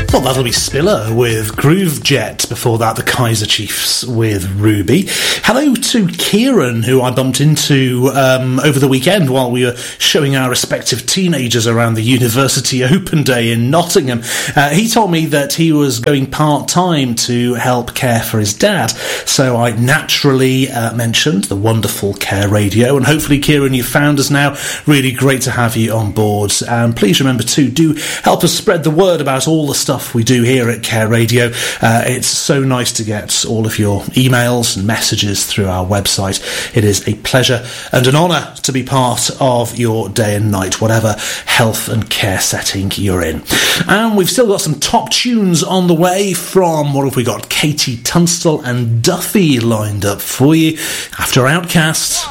Well, that'll be Spiller with Groove Jet. Before that, the Kaiser Chiefs with Ruby. Hello to Kieran, who I bumped into over the weekend while we were showing our respective teenagers around the University Open Day in Nottingham. He told me that he was going part-time to help care for his dad. So I naturally mentioned the wonderful Care Radio. And hopefully, Kieran, you've found us now. Really great to have you on board. And please remember to do help us spread the word about all the stuff we do here at Care Radio. It's so nice to get all of your emails and messages through our website. It is a pleasure and an honour to be part of your day and night, whatever health and care setting you're in. And we've still got some top tunes on the way from, what have we got, Katie Tunstall and Duffy lined up for you after Outcast.